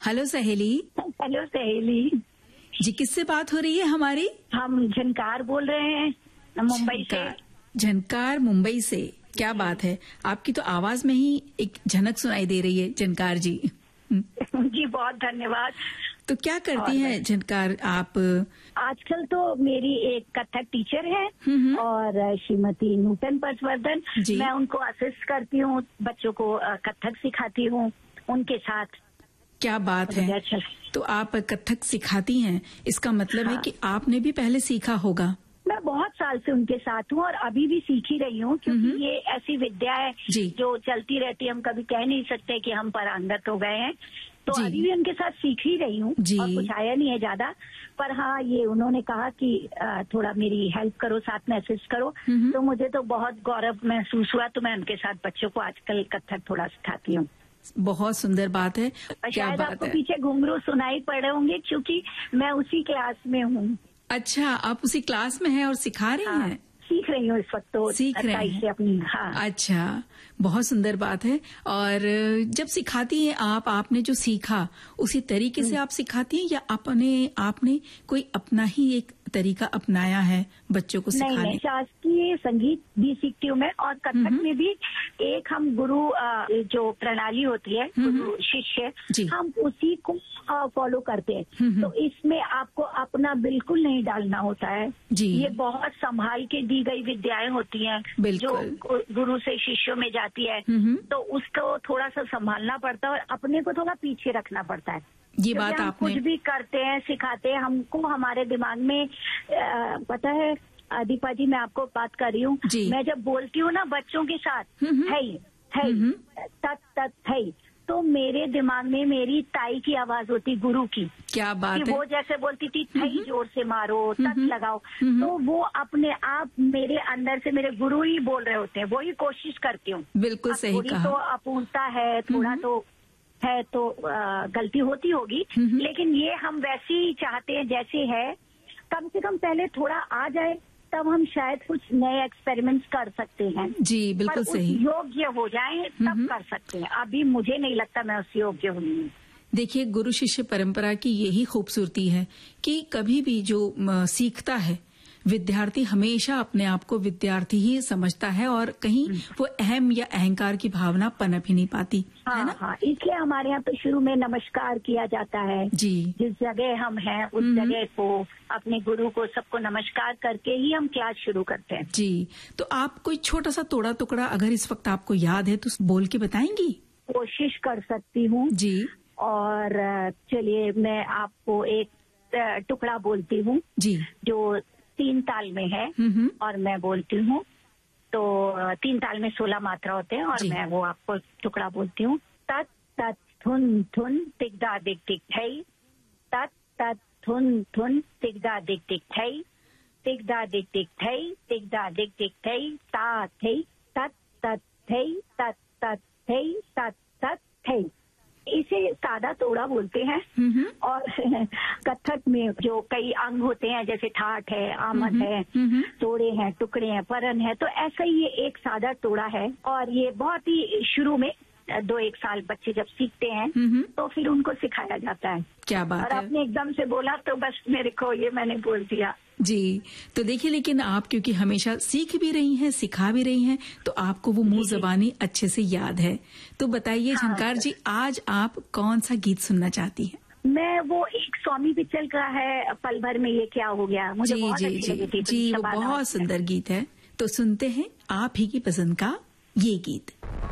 Hello सहेली। Hello सहेली जी, किससे बात हो रही है हमारी? हम झनकार बोल रहे हैं मुंबई से। झनकार मुंबई से, क्या बात है। आपकी तो आवाज में ही एक झनक सुनाई दे रही है झनकार जी। जी बहुत धन्यवाद। तो क्या करती हैं झनकार आप? आजकल तो मेरी एक कथक टीचर है और श्रीमती नूतन पटवर्धन, मैं उनको असिस्ट करती हूँ, बच्चों को कथक सिखाती हूँ उनके साथ। क्या बात है। तो आप कथक सिखाती हैं, इसका मतलब है कि आपने भी पहले सीखा होगा। मैं बहुत साल से उनके साथ हूँ और अभी भी सीख ही रही हूँ, क्योंकि ये ऐसी विद्या है जो चलती रहती है। हम कभी कह नहीं सकते कि हम पारंगत हो गए हैं, तो अभी भी उनके साथ सीख ही रही हूँ और कुछ आया नहीं है ज्यादा। पर हाँ, ये उन्होंने कहा कि थोड़ा मेरी हेल्प करो, साथ में असिस्ट करो, तो मुझे तो बहुत गौरव महसूस हुआ। तो मैं उनके साथ बच्चों को आजकल कथक थोड़ा सिखाती हूँ। बहुत सुंदर बात है। शायद आपको पीछे घुंघरू सुनाई पड़े होंगे, क्योंकि मैं उसी क्लास में हूँ। अच्छा, आप उसी क्लास में हैं और सिखा रही हैं? सीख रही हूँ इस वक्त, तो सीख रही हैं अपनी। अच्छा, बहुत सुंदर बात है। और जब सिखाती हैं आपने जो सीखा उसी तरीके से आप सिखाती हैं या आपने कोई अपना ही एक तरीका अपनाया है बच्चों को सिखाने? नहीं, शास्त्रीय संगीत भी सीखती हूँ मैं, और कथक में भी एक हम गुरु जो प्रणाली होती है, गुरु शिष्य, हम उसी को फॉलो करते हैं। तो इसमें आपको अपना बिल्कुल नहीं डालना होता है। ये बहुत संभाल के दी गई विद्याएं होती हैं जो गुरु से शिष्यों में जाती है, तो उसको थोड़ा सा संभालना पड़ता है और अपने को थोड़ा पीछे रखना पड़ता है। ये बात हम आपने कुछ भी करते हैं, सिखाते हैं, हमको हमारे दिमाग में पता है दीपा जी, मैं आपको बात कर रही हूँ, मैं जब बोलती हूँ ना बच्चों के साथ है तत है, तो मेरे दिमाग में मेरी ताई की आवाज होती, गुरु की। क्या बात है। वो जैसे बोलती थी थई जोर से मारो, तत लगाओ, तो वो अपने आप मेरे अंदर से मेरे गुरु ही बोल रहे होते हैं। वो ही कोशिश करती हूँ। बिल्कुल सही कहा। तो अपूर्णता है, थोड़ा तो है, तो गलती होती होगी, लेकिन ये हम वैसे ही चाहते हैं जैसे है। कम से कम पहले थोड़ा आ जाए, तब हम शायद कुछ नए एक्सपेरिमेंट्स कर सकते हैं। जी बिल्कुल सही। योग्य हो जाए तब कर सकते हैं। अभी मुझे नहीं लगता मैं उस योग्य हूँ। देखिए, गुरु शिष्य परंपरा की यही खूबसूरती है कि कभी भी जो सीखता है विद्यार्थी हमेशा अपने आप को विद्यार्थी ही समझता है और कहीं वो अहम या अहंकार की भावना पनप ही नहीं पाती, है ना? हाँ, इसलिए हमारे यहाँ तो शुरू में नमस्कार किया जाता है। जिस जगह हम हैं उस जगह को, अपने गुरु को, सबको नमस्कार करके ही हम क्लास शुरू करते हैं। जी, तो आप कोई छोटा सा तोड़ा टुकड़ा अगर इस वक्त आपको याद है तो बोल के बताएंगी? कोशिश कर सकती हूँ जी। और चलिए मैं आपको एक टुकड़ा बोलती हूँ जी, जो 3 ताल में है और मैं बोलती हूँ। तो 3 ताल में 16 मात्रा होते हैं और मैं वो आपको टुकड़ा बोलती हूँ। तत तत थुन थुन तिगदा दिग दिग थई, तत तत थुन थुन तिगदा दिग दिग थई, तिगदा दिग दिग थई, तिगदा दिग दिग थई, ता थई, तत तत थई, तत तत थई, तत तत थई। इसे सादा तोड़ा बोलते हैं। और कथक में जो कई अंग होते हैं, जैसे ठाठ है, आमद है, तोड़े हैं, टुकड़े हैं, परन है, तो ऐसा ही ये एक सादा तोड़ा है। और ये बहुत ही शुरू में 2-1 साल बच्चे जब सीखते हैं तो फिर उनको सिखाया जाता है। क्या बात है। और आपने एकदम से बोला तो बस मेरे को ये मैंने बोल दिया जी। तो देखिए, लेकिन आप क्योंकि हमेशा सीख भी रही हैं, सिखा भी रही हैं, तो आपको वो मुंह जबानी अच्छे से याद है। तो बताइए झनकार जी, आज आप कौन सा गीत सुनना चाहती हैं? मैं वो एक स्वामी पिक्चर का है, पल भर में ये क्या हो गया, मुझे बहुत अच्छी लगी थी। जी, वो बहुत सुंदर गीत है। तो सुनते हैं आप ही की पसंद का ये गीत।